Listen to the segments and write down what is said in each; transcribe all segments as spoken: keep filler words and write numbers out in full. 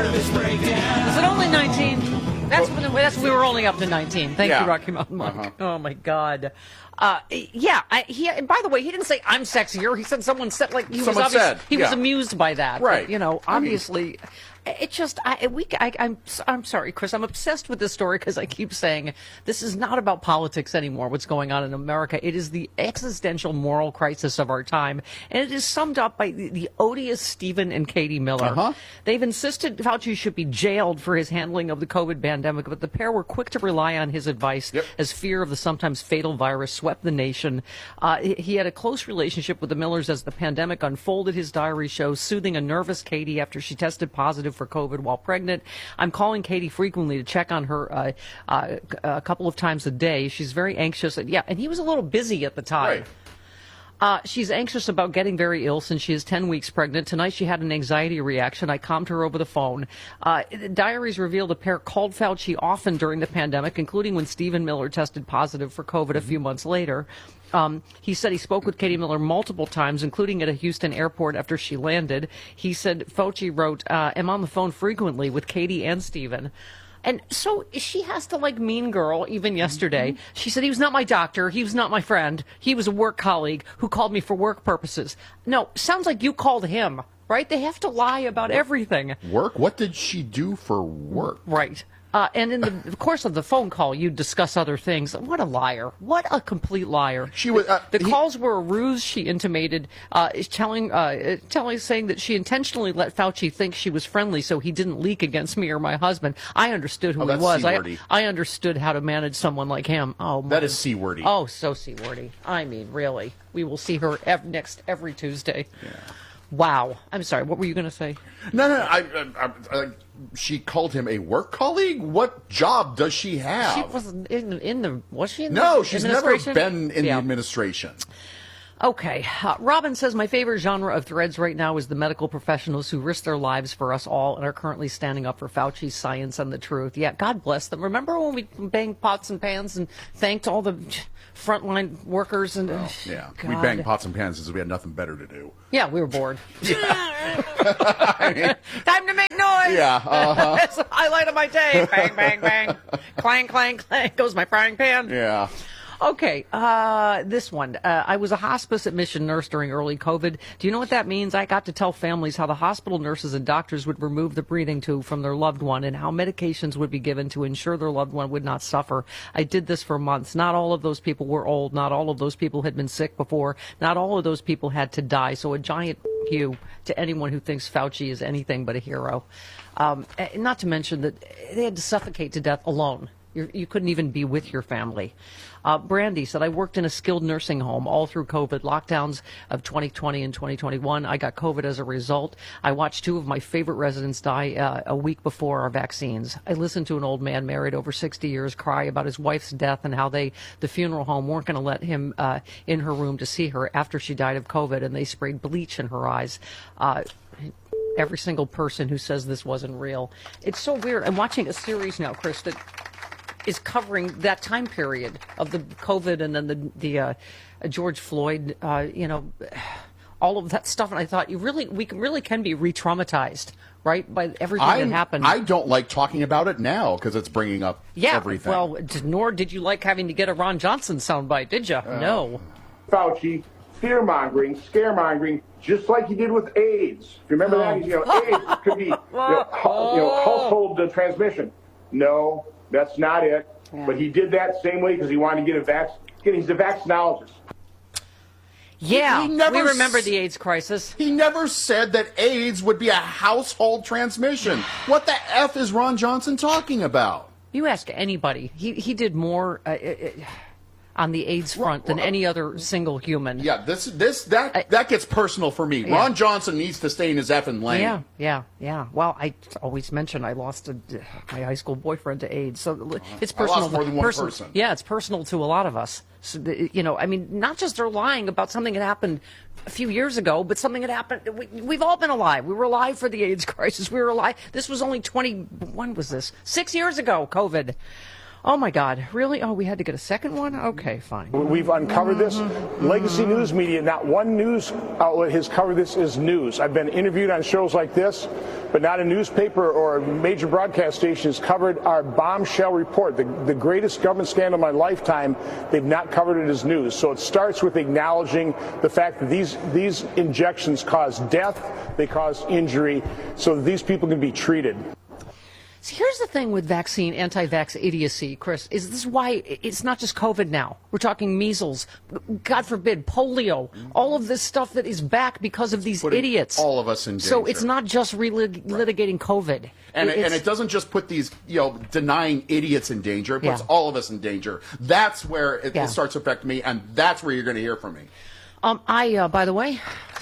nervous breakdown. Is it only nineteen? That's when that's we were only up to nineteen. Thank Yeah. you, Rocky Mountain Mike. Uh-huh. Oh my God. Uh, yeah, I, he. And by the way, he didn't say I'm sexier. He said someone said like he Someone was obvious, said, he was yeah. amused by that. Right. But, you know, obviously. It just, I, we, I, I'm, I'm sorry, Chris. I'm obsessed with this story because I keep saying this is not about politics anymore. What's going on in America? It is the existential moral crisis of our time, and it is summed up by the, the odious Stephen and Katie Miller. Uh-huh. They've insisted Fauci should be jailed for his handling of the COVID pandemic, but the pair were quick to rely on his advice Yep. as fear of the sometimes fatal virus swept the nation. Uh, he, he had a close relationship with the Millers as the pandemic unfolded. His diary shows soothing a nervous Katie after she tested positive for COVID while pregnant. I'm calling Katie frequently to check on her uh, uh, a couple of times a day. She's very anxious. And, yeah, and he was a little busy at the time. Right. Uh, she's anxious about getting very ill since she is ten weeks pregnant. Tonight she had an anxiety reaction. I calmed her over the phone. Uh, diaries reveal the pair called Fauci often during the pandemic, including when Stephen Miller tested positive for COVID a few months later. Um, he said he spoke with Katie Miller multiple times, including at a Houston airport after she landed. He said Fauci wrote, uh, am on the phone frequently with Katie and Stephen. And so she has to, like Mean Girl, even yesterday. Mm-hmm. She said, he was not my doctor. He was not my friend. He was a work colleague who called me for work purposes. No, sounds like you called him, right? They have to lie about everything. Work? What did she do for work? Right. Uh, and in the course of the phone call, you discuss other things. What a liar. What a complete liar. She was, uh, the he, calls were a ruse, she intimated, uh, telling, uh, telling, saying that she intentionally let Fauci think she was friendly so he didn't leak against me or my husband. I understood who Oh, he that's was. I, C-wordy. I understood how to manage someone like him. Oh, my. That is C-wordy. Oh, so C-wordy. I mean, really. We will see her ev- next every Tuesday. Yeah. Wow. I'm sorry. What were you going to say? No, no, I, I, I, I, she called him a work colleague? What job does she have? She wasn't in, in the, was she in no, the she's never administration? been in Yeah. the administration. Okay. Uh, Robin says, my favorite genre of threads right now is the medical professionals who risk their lives for us all and are currently standing up for Fauci's science and the truth. Yeah, God bless them. Remember when we banged pots and pans and thanked all the frontline workers? And Well, yeah, God. we banged pots and pans because we had nothing better to do. Yeah, we were bored. I mean, Time to make noise! Yeah, uh-huh. That's the highlight of my day. Bang, bang, bang. Clang, clang, clang goes my frying pan. yeah. Okay, uh, this one. Uh, I was a hospice admission nurse during early COVID. Do you know what that means? I got to tell families how the hospital nurses and doctors would remove the breathing tube from their loved one and how medications would be given to ensure their loved one would not suffer. I did this for months. Not all of those people were old. Not all of those people had been sick before. Not all of those people had to die. So a giant you to anyone who thinks Fauci is anything but a hero. Um, not to mention that they had to suffocate to death alone. You're, you couldn't even be with your family. Uh, Brandy said, I worked in a skilled nursing home all through COVID, lockdowns of twenty twenty and twenty twenty-one. I got COVID as a result. I watched two of my favorite residents die uh, a week before our vaccines. I listened to an old man married over sixty years cry about his wife's death and how they, the funeral home, weren't going to let him uh, in her room to see her after she died of COVID, and they sprayed bleach in her eyes. Uh, every single person who says this wasn't real. It's so weird. I'm watching a series now, Chris, that is covering that time period of the COVID and then the the uh, George Floyd, uh, you know, all of that stuff. And I thought, you really, we can, really can be re-traumatized, right, by everything I'm, that happened. I don't like talking about it now because it's bringing up yeah, everything. well, d- nor did you like having to get a Ron Johnson soundbite, did you? Uh, no. Fauci, fear-mongering, scaremongering, just like he did with AIDS. If you remember Oh. that, you know, AIDS could be you know, hu- you know, household uh, transmission. No. That's not it. Yeah. But he did that same way because he wanted to get a vac. He's a vaccinologist. Yeah, He never we remember s- the AIDS crisis. He never said that AIDS would be a household transmission. What the F is Ron Johnson talking about? You ask anybody. He he did more uh, uh, on the AIDS front than any other single human. Yeah, this this that I- that gets personal for me. Yeah. Ron Johnson needs to stay in his effing lane. Yeah, yeah, yeah. Well, I always mention I lost a, my high school boyfriend to AIDS, so it's I lost personal. more than one person- person. Yeah, it's personal to a lot of us. So, the- you know, I mean, not just they're lying about something that happened a few years ago, but something that happened. We, we've all been alive. We were alive for the AIDS crisis. We were alive. This was only twenty. When was this? Six years ago. COVID. Oh, my God. Really? Oh, we had to get a second one? Okay, fine. We've uncovered this. Legacy news media, not one news outlet has covered this as news. I've been interviewed on shows like this, but not a newspaper or a major broadcast station has covered our bombshell report, the, the greatest government scandal of my lifetime. They've not covered it as news. So it starts with acknowledging the fact that these, these injections cause death, they cause injury, so that these people can be treated. See, here's the thing with vaccine, anti-vax idiocy, Chris, is this is why it's not just COVID now. We're talking measles, God forbid, polio, all of this stuff that is back because of these Putting idiots. all of us in danger. So it's not just relitigating COVID. And it, it's, and it doesn't just put these, you know, denying idiots in danger. It puts Yeah. all of us in danger. That's where it, Yeah. it starts to affect me, and that's where you're going to hear from me. Um, I, uh, by the way,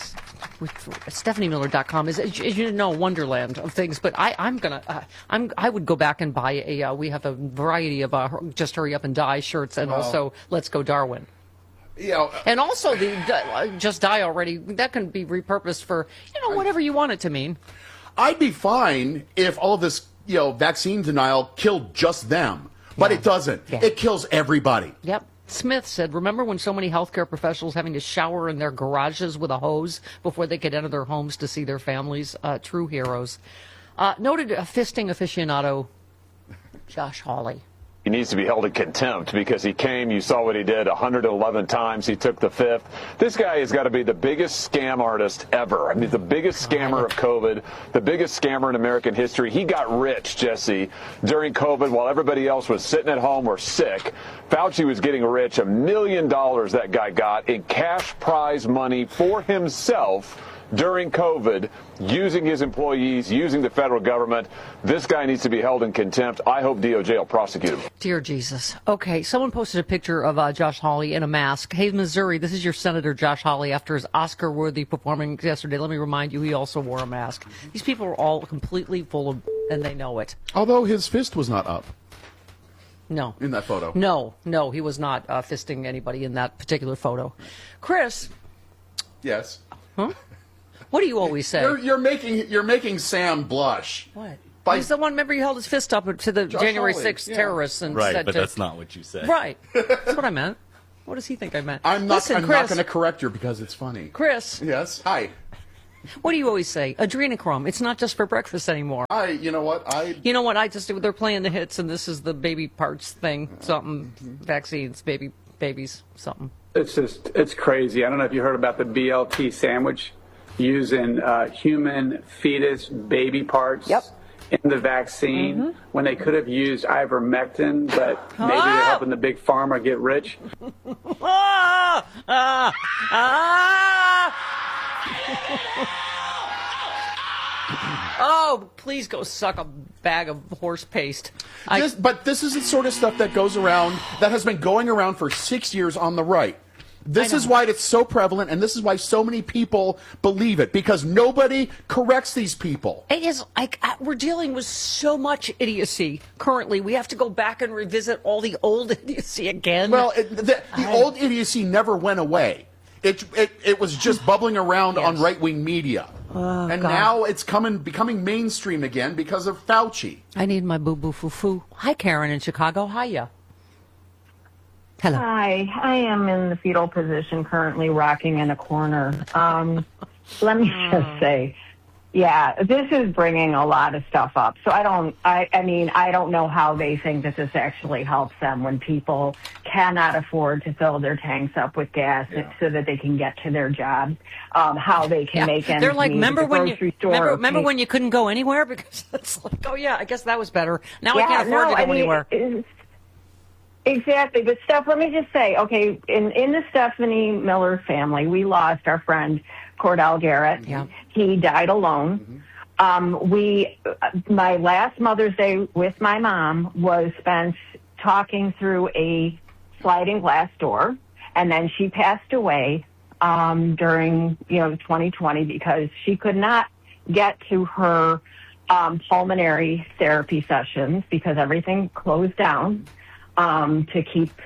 Stephanie Miller dot com is, as you know, wonderland of things. But I, I'm gonna, uh, I'm, I would go back and buy a. Uh, we have a variety of uh, just hurry up and die shirts, and Well, also Let's Go Darwin. You know, And also the uh, Just Die Already, that can be repurposed for, you know, whatever you want it to mean. I'd be fine if all of this, you know, vaccine denial killed just them, but Yeah. it doesn't. Yeah. It kills everybody. Yep. Smith said, remember when so many healthcare professionals having to shower in their garages with a hose before they could enter their homes to see their families? Uh, true heroes. Uh, noted uh, fisting aficionado Josh Hawley. He needs to be held in contempt because he came, you saw what he did, one hundred eleven times. He took the fifth. This guy has got to be the biggest scam artist ever. I mean, the biggest scammer of COVID, the biggest scammer in American history. He got rich, Jesse, during COVID while everybody else was sitting at home or sick. Fauci was getting rich. A million dollars that guy got in cash prize money for himself during COVID, using his employees, using the federal government. This guy needs to be held in contempt. I hope D O J will prosecute him. Dear Jesus. Okay, someone posted a picture of uh, Josh Hawley in a mask. Hey, Missouri, this is your Senator Josh Hawley after his Oscar-worthy performance yesterday. Let me remind you, he also wore a mask. These people are all completely full of, and they know it. Although his fist was not up No. in that photo. No, no, he was not uh, fisting anybody in that particular photo. Chris, Yes. what do you always say? You're, you're making you're making Sam blush. What? By- He's the one, remember, he held his fist up to the Josh January Hawley, sixth yeah. terrorists and Right, said but to, that's not what you said. Right. That's what I meant. What does he think I meant? I'm not. Listen, I'm Chris, not going to correct you because it's funny. Chris, Yes. Hi. what do you always say? Adrenochrome. It's not just for breakfast anymore. I. You know what? I. You know what? I just they're playing the hits, and this is the baby parts thing. Something vaccines, baby babies, something. It's just, it's crazy. I don't know if you heard about the B L T sandwich using uh, human fetus baby parts Yep. in the vaccine Mm-hmm. when they could have used ivermectin, but maybe Ah! they're helping the big pharma get rich. Ah! Ah! Ah! Oh, please go suck a bag of horse paste. I, This, but this is the sort of stuff that goes around, that has been going around for six years on the right. This I is know. why it's so prevalent, and this is why so many people believe it, because nobody corrects these people. It is like uh, we're dealing with so much idiocy currently. We have to go back and revisit all the old idiocy again. Well, it, the, the I- old idiocy never went away. It, it, it was just bubbling around Yes. on right-wing media. and God. now it's coming, becoming mainstream again because of Fauci. I need my boo boo foo foo. Hi, Karen in Chicago. Hiya. Hello. Hi, I am in the fetal position, currently rocking in a corner. Um, let me just say, yeah, this is bringing a lot of stuff up. So I don't, I, I mean, I don't know how they think that this actually helps them when people cannot afford to fill their tanks up with gas Yeah. so that they can get to their jobs. Um, how they can Yeah. make ends They're like, meet at remember the when you grocery store. remember, remember pay- when you couldn't go anywhere because it's like, oh yeah, I guess that was better. Now I Yeah, can't afford no, to go I mean, anywhere. it's- Exactly. But, Steph, let me just say, okay, in, in the Stephanie Miller family, we lost our friend Cordell Garrett. Yeah. He died alone. Um, we, my last Mother's Day with my mom was spent talking through a sliding glass door, and then she passed away um, during, you know, twenty twenty because she could not get to her um, pulmonary therapy sessions because everything closed down um, to keep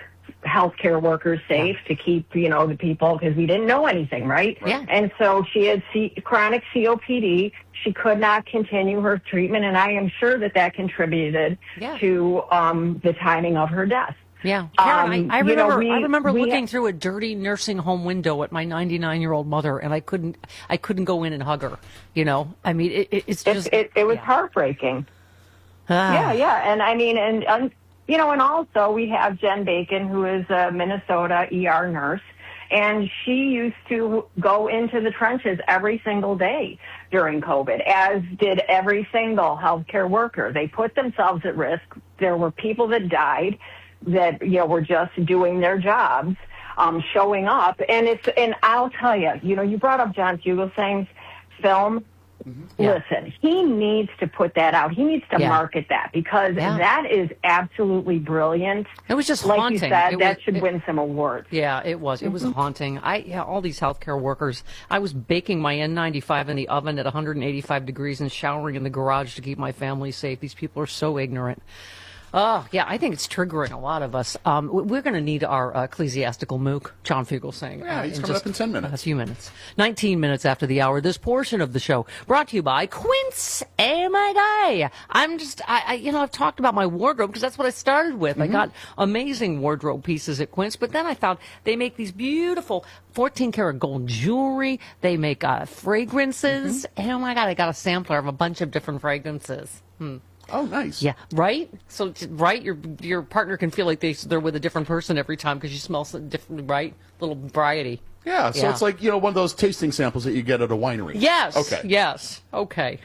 healthcare workers safe, to keep, you know, the people, because we didn't know anything, right? Yeah. And so she had C- chronic C O P D. She could not continue her treatment, and I am sure that that contributed Yeah. to um, the timing of her death. Yeah, Karen, Um, I, I you know, remember. we- I remember we looking ha- through a dirty nursing home window at my ninety-nine-year-old mother, and I couldn't. I couldn't go in and hug her. You know, I mean, it, it, it's It, just. it, it was yeah. heartbreaking. Ah. Yeah, yeah, and I mean, and, and you know, and also we have Jen Bacon, who is a Minnesota E R nurse, and she used to go into the trenches every single day during COVID, as did every single healthcare worker. They put themselves at risk. There were people that died that, you know, were just doing their jobs, um, showing up, and it's, and I'll tell you, you know, you brought up John Fugelsang's film. Yeah. Listen, he needs to put that out. He needs to Yeah. market that, because Yeah. that is absolutely brilliant. It was just like haunting. you said, It that was- should it- win some awards. Yeah, it was. It was haunting. I yeah, all these healthcare workers. I was baking my N ninety-five in the oven at one hundred eighty-five degrees and showering in the garage to keep my family safe. These people are so ignorant. Oh, yeah, I think it's triggering a lot of us. Um, we- we're going to need our uh, ecclesiastical mook, John Fugelsang. Yeah, uh, he's coming just up in ten minutes. A few minutes. nineteen minutes after the hour. This portion of the show brought to you by Quince. Oh, my guy. I'm just, I, I, you know, I've talked about my wardrobe because that's what I started with. Mm-hmm. I got amazing wardrobe pieces at Quince, but then I found they make these beautiful fourteen karat gold jewelry. They make uh, fragrances. Mm-hmm. Oh, my God, I got a sampler of a bunch of different fragrances. Hmm. Oh, nice. Yeah, right. So, right, your your partner can feel like they they're with a different person every time because you smell so different, right? Little variety. Yeah, so Yeah. it's like, you know, one of those tasting samples that you get at a winery. Yes. Okay. Yes. Okay.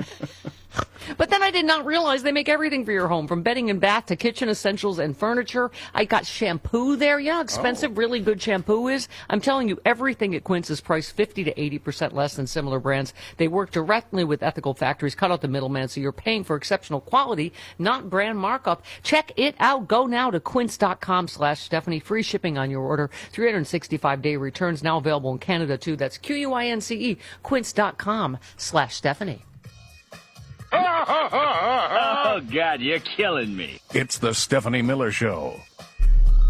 But then I did not realize they make everything for your home, from bedding and bath to kitchen essentials and furniture. I got shampoo there. You know how expensive really good shampoo is? I'm telling you, everything at Quince is priced fifty to eighty percent less than similar brands. They work directly with ethical factories, cut out the middleman, so you're paying for exceptional quality, not brand markup. Check it out. Go now to quince.com slash Stephanie. Free shipping on your order. three hundred sixty-five day returns, now available in Canada, too. That's Q U I N C E, quince.com slash Stephanie. Oh, God, you're killing me. It's the Stephanie Miller Show.